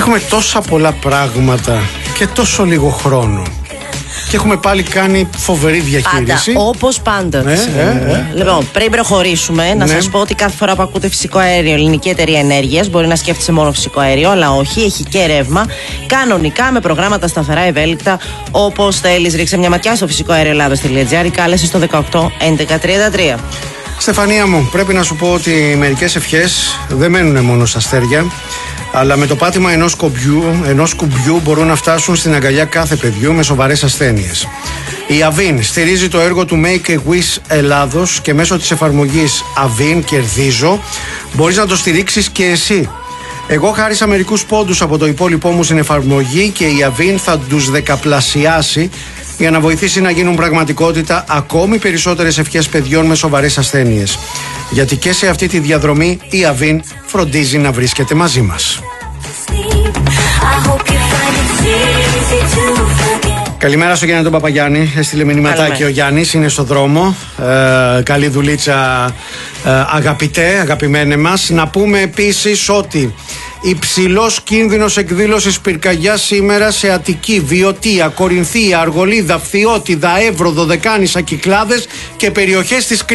Έχουμε τόσα πολλά πράγματα και τόσο λίγο χρόνο. Και έχουμε πάλι κάνει φοβερή διαχείριση. Πάντα, όπως πάντα. Λοιπόν, πριν προχωρήσουμε, να σας πω ότι κάθε φορά που ακούτε φυσικό αέριο, Ελληνική Εταιρεία Ενέργειας, μπορεί να σκέφτεσαι μόνο φυσικό αέριο, αλλά όχι, έχει και ρεύμα. Κανονικά με προγράμματα σταθερά, ευέλικτα. Όπως θέλεις, ρίξε μια ματιά στο φυσικοαερioελλάδος.gr ή κάλεσε στο 18 11 33. Στεφανία μου, πρέπει να σου πω ότι μερικές ευχές δεν μένουν μόνο στα αστέρια, αλλά με το πάτημα ενός κουμπιού μπορούν να φτάσουν στην αγκαλιά κάθε παιδιού με σοβαρές ασθένειες. Η Αβίν στηρίζει το έργο του Make a Wish Ελλάδος και μέσω της εφαρμογής Αβίν Κερδίζω μπορείς να το στηρίξεις και εσύ. Εγώ χάρισα μερικούς πόντους από το υπόλοιπό μου στην εφαρμογή και η Αβίν θα τους δεκαπλασιάσει για να βοηθήσει να γίνουν πραγματικότητα ακόμη περισσότερες ευχές παιδιών με σοβαρές ασθένειες. Γιατί και σε αυτή τη διαδρομή η Αβίν φροντίζει να βρίσκεται μαζί μας. Καλημέρα στο Γιάννη τον Παπαγιάννη. Έστειλε μηνυματάκι ο Γιάννης, είναι στο δρόμο. Καλή δουλίτσα, αγαπημένε μας. Να πούμε επίσης ότι υψηλός κίνδυνος εκδήλωσης πυρκαγιάς σήμερα σε Αττική, Βιωτία, Κορινθία, Αργολίδα, Φθιώτιδα, Εύρο, Δωδεκάνησα, Κυκλάδες και περιοχές της Κρήτης.